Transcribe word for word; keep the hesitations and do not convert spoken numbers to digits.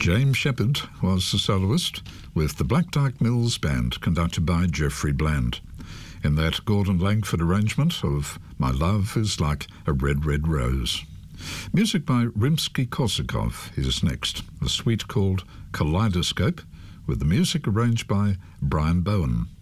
James Shepherd was the soloist, with the Black Dyke Mills Band conducted by Geoffrey Bland, in that Gordon Langford arrangement of My Love is Like a Red, Red Rose. Music by Rimsky-Korsakov is next, a suite called Kaleidoscope, with the music arranged by Brian Bowen.